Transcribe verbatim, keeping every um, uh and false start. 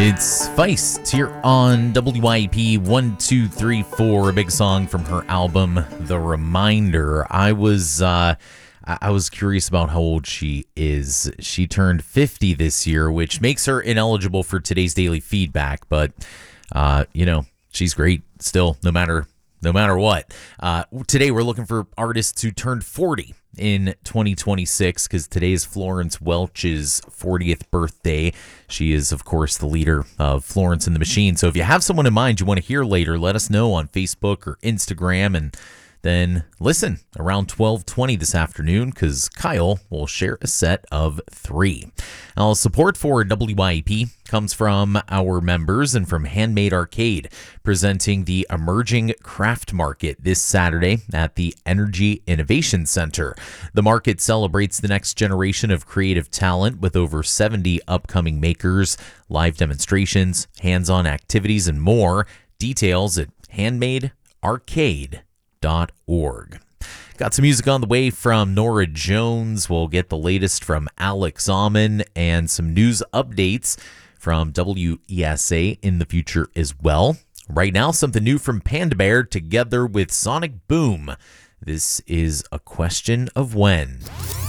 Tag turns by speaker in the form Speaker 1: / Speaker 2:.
Speaker 1: It's Feist here on W I P one two three four, a big song from her album, The Reminder. I was uh, I was curious about how old she is. She turned fifty this year, which makes her ineligible for today's daily feedback, but, uh, you know, she's great still, no matter no matter what. Uh, today we're looking for artists who turned forty in twenty twenty-six, because today is Florence Welch's fortieth birthday. She is, of course, the leader of Florence and the Machine. So if you have someone in mind you want to hear later, let us know on Facebook or Instagram, and then listen around twelve twenty this afternoon, because Kyle will share a set of three. Now, support for W I P comes from our members and from Handmade Arcade, presenting the Emerging Craft Market this Saturday at the Energy Innovation Center. The market celebrates the next generation of creative talent with over seventy upcoming makers, live demonstrations, hands-on activities, and more. Details at handmade arcade dot org. Got some music on the way from Nora Jones. We'll get the latest from Alex Alman and some news updates from W E S A in the future as well. Right now, something new from Panda Bear together with Sonic Boom. This is A Question of When.